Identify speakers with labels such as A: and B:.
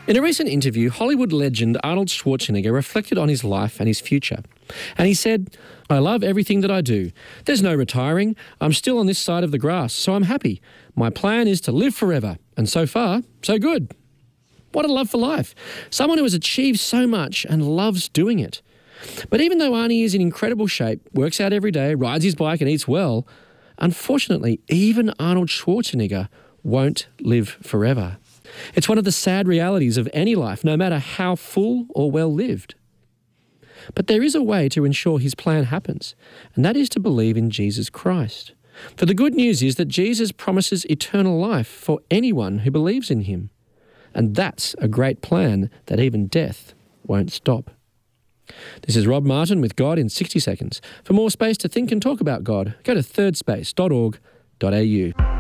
A: In a recent interview, Hollywood legend Arnold Schwarzenegger reflected on his life and his future. And he said, "I love everything that I do. There's no retiring. I'm still on this side of the grass, so I'm happy. My plan is to live forever. And so far, so good." What a love for life. Someone who has achieved so much and loves doing it. But even though Arnie is in incredible shape, works out every day, rides his bike and eats well, unfortunately, even Arnold Schwarzenegger won't live forever. It's one of the sad realities of any life, no matter how full or well lived. But there is a way to ensure his plan happens, and that is to believe in Jesus Christ. For the good news is that Jesus promises eternal life for anyone who believes in him. And that's a great plan that even death won't stop. This is Rob Martin with God in 60 Seconds. For more space to think and talk about God, go to thirdspace.org.au.